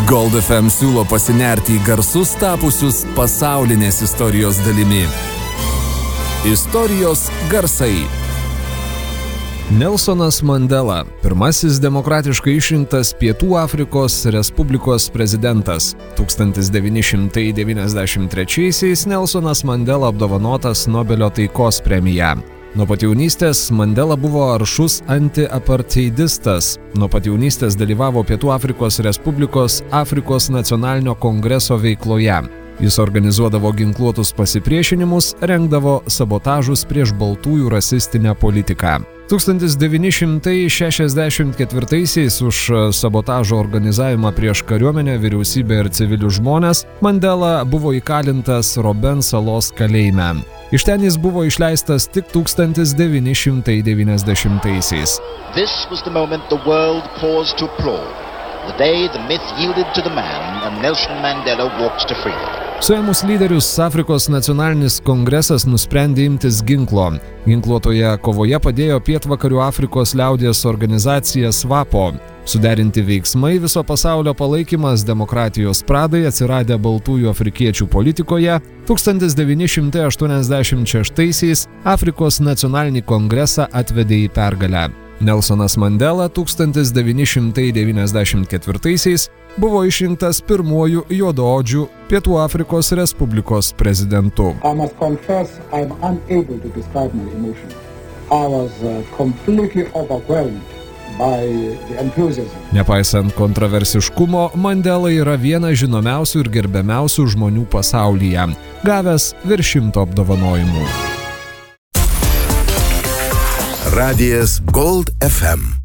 Gold FM siūlo pasinerti į garsus tapusius pasaulinės istorijos dalimi. Istorijos garsai. Nelsonas Mandela, pirmasis demokratiškai išrinktas Pietų Afrikos Respublikos prezidentas. 1993-aisiais Nelsonas Mandela apdovanotas Nobelio taikos premija. Nuo pat jaunystės Mandela buvo aršus anti-apartheidistas. Nuo pat jaunystės dalyvavo Pietų Afrikos Respublikos Afrikos nacionalinio kongreso veikloje. Jis organizuodavo ginkluotus pasipriešinimus, rengdavo sabotažus prieš baltųjų rasistinę politiką. 1964-aisiais už sabotažo organizavimą prieš kariuomenę, vyriausybę ir civilius žmones Mandela buvo įkalintas Robben salos kalėjime. Iš ten jis buvo išleistas tik 1990-aisiais. This was the moment the world paused to applaud. The day the myth yielded to the man and Nelson Mandela walked to freedom. Suėmus lyderius, Afrikos nacionalinis kongresas nusprendė imtis ginklo. Ginkluotoje kovoje padėjo Pietvakarių Afrikos liaudies organizacija SWAPO. Suderinti veiksmai, viso pasaulio palaikymas demokratijos pradai atsiradę baltųjų afrikiečių politikoje 1986-aisiais Afrikos nacionalinį kongresą atvedė į pergalę. Nelsonas Mandela 1994-aisiais buvo išrinktas pirmuoju juodaodžiu Pietų Afrikos Respublikos prezidentu. I must confess I am unable to describe my emotions. I was completely overwhelmed by the enthusiasm. Nepaisant kontroversiškumo, Mandela yra vienas žinomiausių ir gerbiamiausių žmonių pasaulyje, gavęs virš 100 apdovanojimų. Radijas Gold FM.